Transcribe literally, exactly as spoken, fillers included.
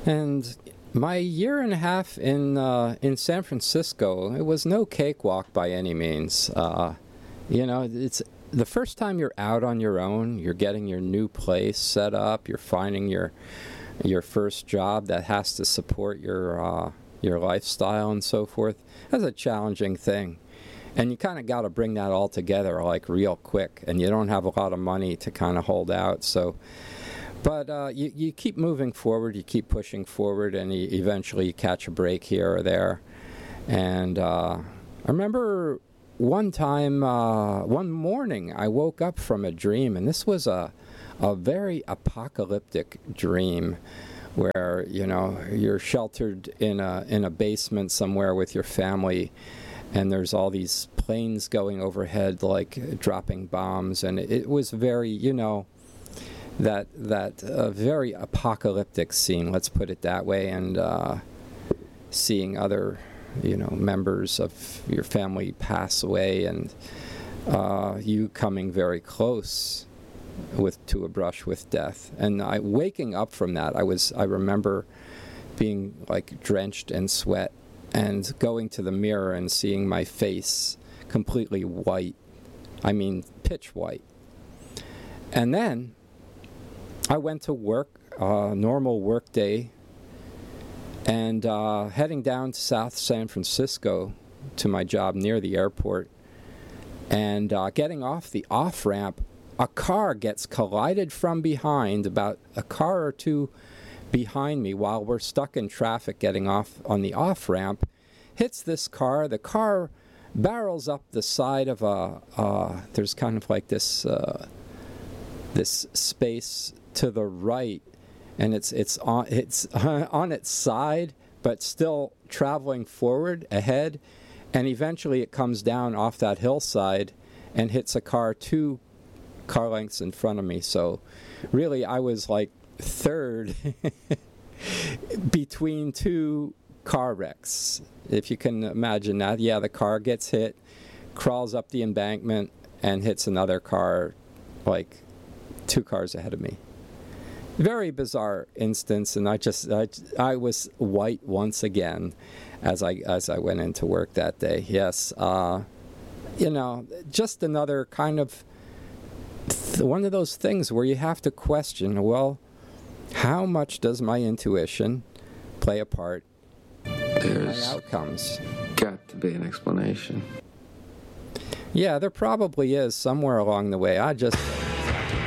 And my year and a half in uh, in San Francisco, it was no cakewalk by any means. Uh, you know, it's the first time you're out on your own. You're getting your new place set up. You're finding your your first job that has to support your uh, your lifestyle and so forth. That's a challenging thing, and you kind of got to bring that all together like real quick. And you don't have a lot of money to kind of hold out, so. But uh, you, you keep moving forward, you keep pushing forward, and you, eventually you catch a break here or there. And uh, I remember one time, uh, one morning, I woke up from a dream, and this was a, a very apocalyptic dream where, you know, you're sheltered in a, in a basement somewhere with your family, and there's all these planes going overhead, like dropping bombs, and it, it was very, you know, that that uh, very apocalyptic scene, let's put it that way, and uh, seeing other, you know, members of your family pass away, and uh, you coming very close with to a brush with death. And I waking up from that, I was I remember being like drenched in sweat and going to the mirror and seeing my face completely white. I mean, pitch white. And then I went to work, uh, normal work day, and uh, heading down to South San Francisco to my job near the airport, and uh, getting off the off-ramp, a car gets collided from behind, about a car or two behind me while we're stuck in traffic getting off on the off-ramp, hits this car. The car barrels up the side of a, uh, there's kind of like this, uh, this space to the right, and it's it's on it's on its side, but still traveling forward ahead, and eventually it comes down off that hillside and hits a car two car lengths in front of me. So really I was like third between two car wrecks, if you can imagine that. Yeah, the car gets hit, crawls up the embankment, and hits another car like two cars ahead of me. Very bizarre instance, and I just I, I was white once again as I as I went into work that day. Yes, uh, you know, just another kind of th- one of those things where you have to question, well, how much does my intuition play a part in my outcomes? Got to be an explanation. Yeah, there probably is somewhere along the way. I just